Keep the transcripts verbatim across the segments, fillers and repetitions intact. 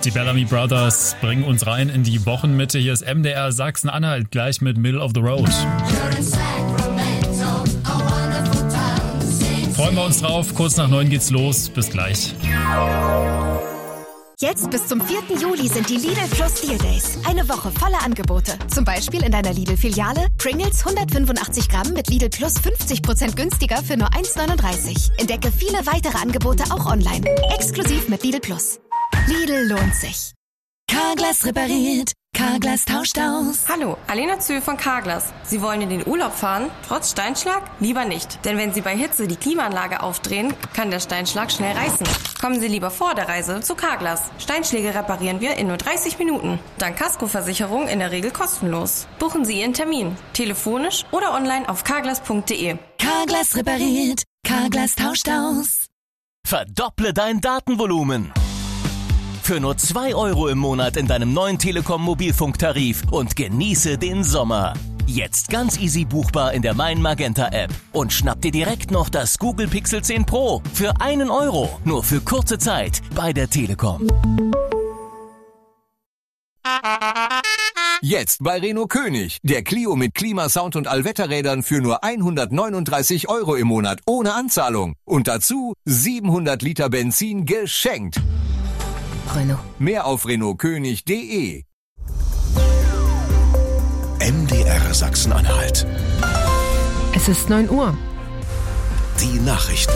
Die Bellamy Brothers bringen uns rein in die Wochenmitte. Hier ist M D R Sachsen-Anhalt, gleich mit Middle of the Road. Freuen wir uns drauf. Kurz nach neun geht's los. Bis gleich. Jetzt bis zum vierten Juli sind die Lidl Plus Deal Days. Eine Woche voller Angebote. Zum Beispiel in deiner Lidl-Filiale Pringles hundertfünfundachtzig Gramm mit Lidl Plus fünfzig Prozent günstiger für nur eins neununddreißig. Entdecke viele weitere Angebote auch online. Exklusiv mit Lidl Plus. Lidl lohnt sich. Carglass repariert. Carglass tauscht aus. Hallo, Alena Zühl von Carglass. Sie wollen in den Urlaub fahren? Trotz Steinschlag? Lieber nicht. Denn wenn Sie bei Hitze die Klimaanlage aufdrehen, kann der Steinschlag schnell reißen. Kommen Sie lieber vor der Reise zu Carglass. Steinschläge reparieren wir in nur dreißig Minuten. Dank Kaskoversicherung in der Regel kostenlos. Buchen Sie Ihren Termin. Telefonisch oder online auf carglass punkt de. Carglass repariert. Carglass tauscht aus. Verdopple dein Datenvolumen. Für nur zwei Euro im Monat in deinem neuen Telekom-Mobilfunktarif und genieße den Sommer. Jetzt ganz easy buchbar in der Mein Magenta App. Und schnapp dir direkt noch das Google Pixel zehn Pro für einen Euro. Nur für kurze Zeit bei der Telekom. Jetzt bei Renault König. Der Clio mit Klimasound und Allwetterrädern für nur hundertneununddreißig Euro im Monat ohne Anzahlung. Und dazu siebenhundert Liter Benzin geschenkt. Renault. Mehr auf renault könig punkt de. M D R Sachsen-Anhalt. Es ist neun Uhr. Die Nachrichten.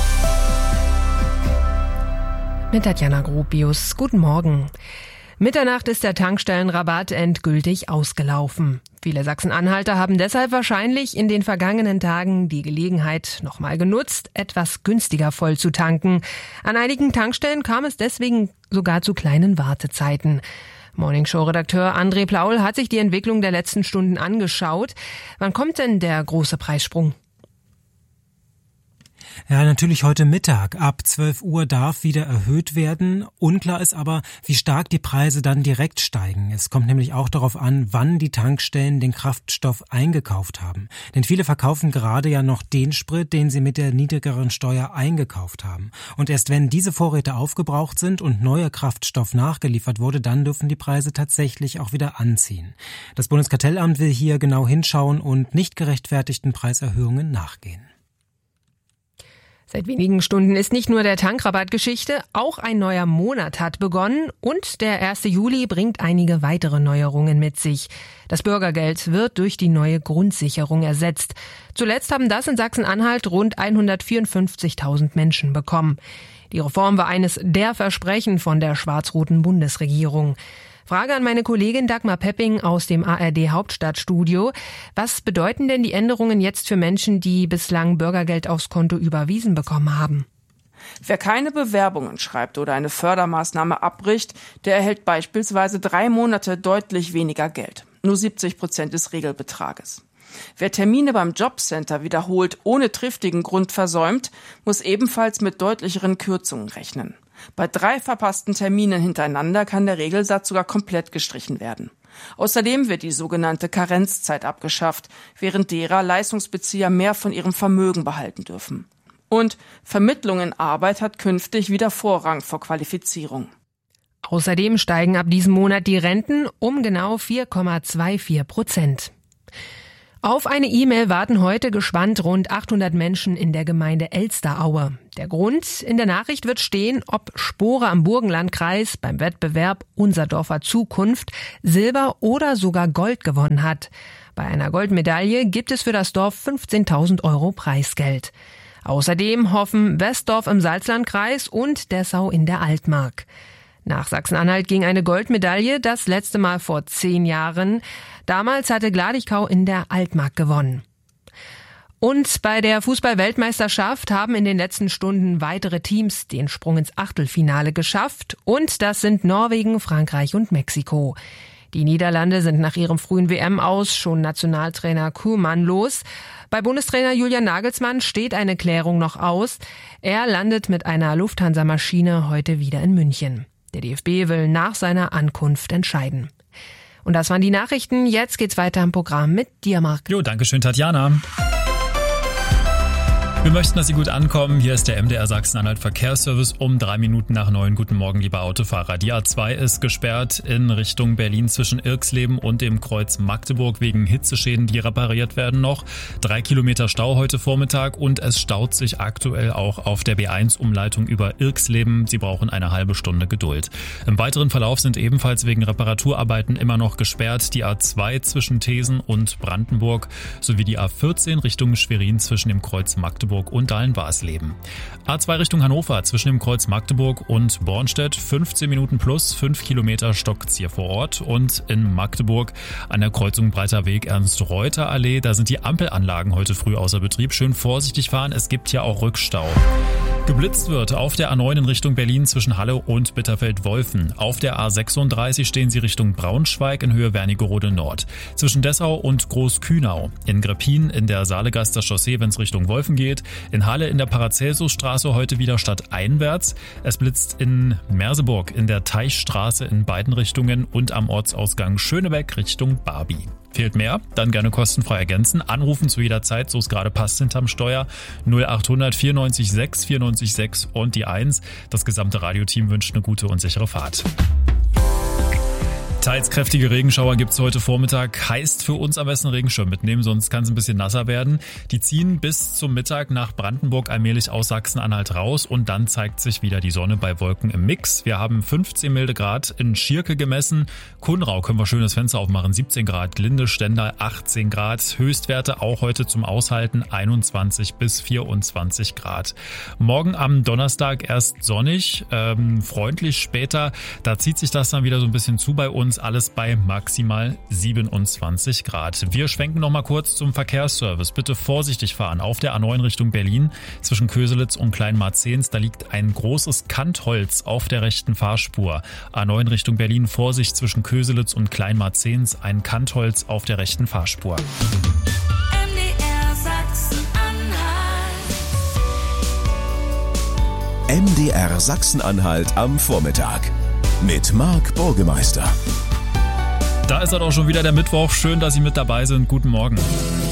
Mit Tatjana Gropius. Guten Morgen. Mitternacht ist der Tankstellenrabatt endgültig ausgelaufen. Viele Sachsen-Anhalter haben deshalb wahrscheinlich in den vergangenen Tagen die Gelegenheit nochmal genutzt, etwas günstiger voll zu tanken. An einigen Tankstellen kam es deswegen sogar zu kleinen Wartezeiten. Morningshow-Redakteur André Plaul hat sich die Entwicklung der letzten Stunden angeschaut. Wann kommt denn der große Preissprung? Ja, natürlich heute Mittag. Ab zwölf Uhr darf wieder erhöht werden. Unklar ist aber, wie stark die Preise dann direkt steigen. Es kommt nämlich auch darauf an, wann die Tankstellen den Kraftstoff eingekauft haben. Denn viele verkaufen gerade ja noch den Sprit, den sie mit der niedrigeren Steuer eingekauft haben. Und erst wenn diese Vorräte aufgebraucht sind und neuer Kraftstoff nachgeliefert wurde, dann dürfen die Preise tatsächlich auch wieder anziehen. Das Bundeskartellamt will hier genau hinschauen und nicht gerechtfertigten Preiserhöhungen nachgehen. Seit wenigen Stunden ist nicht nur der Tankrabatt Geschichte, auch ein neuer Monat hat begonnen und der erste Juli bringt einige weitere Neuerungen mit sich. Das Bürgergeld wird durch die neue Grundsicherung ersetzt. Zuletzt haben das in Sachsen-Anhalt rund hundertvierundfünfzigtausend Menschen bekommen. Die Reform war eines der Versprechen von der schwarz-roten Bundesregierung. Frage an meine Kollegin Dagmar Pepping aus dem A R D Hauptstadtstudio. Was bedeuten denn die Änderungen jetzt für Menschen, die bislang Bürgergeld aufs Konto überwiesen bekommen haben? Wer keine Bewerbungen schreibt oder eine Fördermaßnahme abbricht, der erhält beispielsweise drei Monate deutlich weniger Geld. Nur siebzig Prozent des Regelbetrages. Wer Termine beim Jobcenter wiederholt ohne triftigen Grund versäumt, muss ebenfalls mit deutlicheren Kürzungen rechnen. Bei drei verpassten Terminen hintereinander kann der Regelsatz sogar komplett gestrichen werden. Außerdem wird die sogenannte Karenzzeit abgeschafft, während derer Leistungsbezieher mehr von ihrem Vermögen behalten dürfen. Und Vermittlung in Arbeit hat künftig wieder Vorrang vor Qualifizierung. Außerdem steigen ab diesem Monat die Renten um genau vier Komma vierundzwanzig Prozent. Auf eine E-Mail warten heute gespannt rund achthundert Menschen in der Gemeinde Elsteraue. Der Grund: In der Nachricht wird stehen, ob Spore am Burgenlandkreis beim Wettbewerb Unser Dorfer Zukunft Silber oder sogar Gold gewonnen hat. Bei einer Goldmedaille gibt es für das Dorf fünfzehntausend Euro Preisgeld. Außerdem hoffen Westdorf im Salzlandkreis und Dessau in der Altmark. Nach Sachsen-Anhalt ging eine Goldmedaille das letzte Mal vor zehn Jahren. Damals hatte Gladichkau in der Altmark gewonnen. Und bei der Fußball-Weltmeisterschaft haben in den letzten Stunden weitere Teams den Sprung ins Achtelfinale geschafft. Und das sind Norwegen, Frankreich und Mexiko. Die Niederlande sind nach ihrem frühen W M-Aus schon Nationaltrainer Koeman los. Bei Bundestrainer Julian Nagelsmann steht eine Klärung noch aus. Er landet mit einer Lufthansa-Maschine heute wieder in München. Der D F B will nach seiner Ankunft entscheiden. Und das waren die Nachrichten. Jetzt geht's weiter im Programm mit dir, Marc. Jo, danke schön, Tatjana. Wir möchten, dass Sie gut ankommen. Hier ist der M D R Sachsen-Anhalt Verkehrsservice um drei Minuten nach neun. Guten Morgen, liebe Autofahrer. Die A zwei ist gesperrt in Richtung Berlin zwischen Irxleben und dem Kreuz Magdeburg wegen Hitzeschäden, die repariert werden noch. Drei Kilometer Stau heute Vormittag und es staut sich aktuell auch auf der B eins Umleitung über Irxleben. Sie brauchen eine halbe Stunde Geduld. Im weiteren Verlauf sind ebenfalls wegen Reparaturarbeiten immer noch gesperrt die A zwei zwischen Thesen und Brandenburg sowie die A vierzehn Richtung Schwerin zwischen dem Kreuz Magdeburg und Dahlen-Warsleben. A zwei Richtung Hannover zwischen dem Kreuz Magdeburg und Bornstedt, fünfzehn Minuten plus, fünf Kilometer stockt's hier vor Ort. Und in Magdeburg an der Kreuzung Breiter Weg Ernst-Reuter-Allee, da sind die Ampelanlagen heute früh außer Betrieb. Schön vorsichtig fahren, es gibt ja auch Rückstau. Geblitzt wird auf der A neun in Richtung Berlin zwischen Halle und Bitterfeld-Wolfen. Auf der A sechsunddreißig stehen Sie Richtung Braunschweig in Höhe Wernigerode Nord. Zwischen Dessau und Groß-Kühnau. In Greppin in der Saalegaster Chaussee, wenn es Richtung Wolfen geht. In Halle in der Paracelsusstraße heute wieder stadteinwärts. Es blitzt in Merseburg in der Teichstraße in beiden Richtungen und am Ortsausgang Schönebeck Richtung Barbie. Fehlt mehr? Dann gerne kostenfrei ergänzen. Anrufen zu jeder Zeit, so es gerade passt, hinterm Steuer. null achthundert vierundneunzig sechs vierundneunzig sechs und die eins. Das gesamte Radioteam wünscht eine gute und sichere Fahrt. Teils kräftige Regenschauer gibt's heute Vormittag. Heißt für uns am besten Regenschirm mitnehmen, sonst kann es ein bisschen nasser werden. Die ziehen bis zum Mittag nach Brandenburg allmählich aus Sachsen-Anhalt raus und dann zeigt sich wieder die Sonne bei Wolken im Mix. Wir haben fünfzehn milde Grad in Schierke gemessen. Kunrau können wir schön das Fenster aufmachen, siebzehn Grad. Linde, Stendal, achtzehn Grad. Höchstwerte auch heute zum Aushalten, einundzwanzig bis vierundzwanzig Grad. Morgen am Donnerstag erst sonnig, ähm, freundlich später. Da zieht sich das dann wieder so ein bisschen zu bei uns. Alles bei maximal siebenundzwanzig Grad. Wir schwenken noch mal kurz zum Verkehrsservice. Bitte vorsichtig fahren auf der A neun Richtung Berlin zwischen Köselitz und Kleinmarzehns. Da liegt ein großes Kantholz auf der rechten Fahrspur. A neun Richtung Berlin, Vorsicht zwischen Köselitz und Kleinmarzehns. Ein Kantholz auf der rechten Fahrspur. M D R Sachsen-Anhalt. M D R Sachsen-Anhalt am Vormittag mit Marc Burgemeister. Da ist er doch schon wieder, der Mittwoch. Schön, dass Sie mit dabei sind. Guten Morgen.